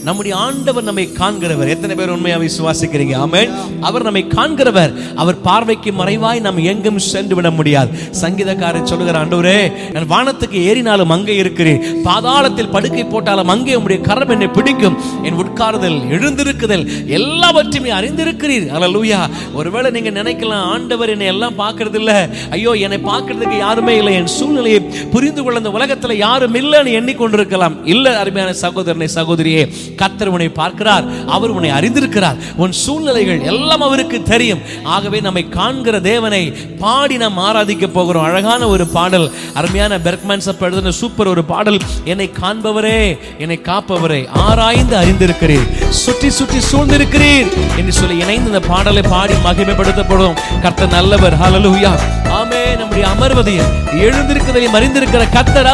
நம்முடைய ஆண்டவர் நம்மை காண்கிறவர். எத்தனை பேர் உண்மையா விசுவாசிக்கிறீங்க? ஆமென். அவர் நம்மை காண்கிறவர். அவர் பார்வைக்கு மறைவாய் நாம் எங்கும் சென்று விட முடியாது. சங்கீதக்காரர் சொல்லுகிற, ஆண்டவரே, நான் வானத்துக்கு ஏறினாலும் அங்கே இருக்கிறேன், பாதாளத்தில் படுக்கை போட்டாலும் அங்கே உம்முடைய கரம் என்னை பிடிக்கும், என் உட்காருதல் எழுந்திருக்குதல் எல்லாவற்றையுமே அறிந்திருக்கிறீர். அல்லேலூயா. ஒருவேளை நீங்க நினைக்கலாம், ஆண்டவர் என்னை எல்லாம் பார்க்கறது இல்ல, ஐயோ என்னை பார்க்கறதுக்கு யாருமே இல்லை, என் சூழ்நிலையை புரிந்து கொள்ள இந்த உலகத்துல யாரும் இல்லைன்னு எண்ணிக்கொண்டிருக்கலாம். இல்ல அருமையான சகோதரனை சகோதரியே, கர்த்தர் உன்னை பார்க்கிறார். அவர் உன்னை அறிந்திருக்கிறார். உன் சூழ்நிலைகள் எல்லாம் அவருக்கு தெரியும். ஆகவே நம்மை காண்கிற தேவனை பாடி நாம் ஆராதிக்க போகிறோம். அழகான ஒரு பாடல், அருமையான பெர்க்மன்ஸ் எழுதின சூப்பர் ஒரு பாடல். என்னை காண்பவரே, என்னை காப்பவரே, ஆராய்ந்து அறிந்திருக்கிறீர், சுற்றி சுற்றி சூழ்ந்திருக்கிறீர் என்று சொல்லி இணைந்து இந்த பாடலை பாடி மகிமைப்படுத்தப்படும். கர்த்தர் நல்லவர். ஹல்லேலூயா. ஆமென். நம்முடைய அமர்வதையும் எழுந்திருக்கிறதையும் அறிந்திருக்கிற கர்த்தர்